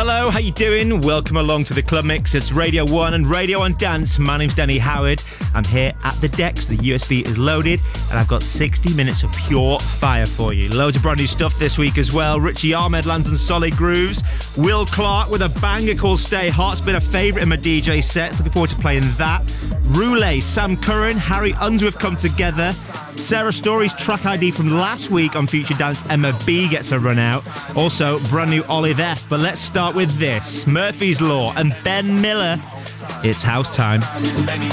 Hello, how you doing? Welcome along to the Club Mix. It's Radio 1 and Radio 1 Dance. My name's Danny Howard. I'm here at the decks. The USB is loaded and I've got 60 minutes of pure fire for you. Loads of brand new stuff this week as well. Richie Ahmed lands on Solid Grooves. Will Clark with a banger called Stay Hot. It's been a favourite in my DJ sets. Looking forward to playing that. Roulette, Sam Curran, Harry Unsworth come together. Sarah Story's track ID from last week on Future Dance, Emma B gets a run out. Also, brand new Olive F. But let's start with this. Murphy's Law and Ben Miller. It's house time. Benny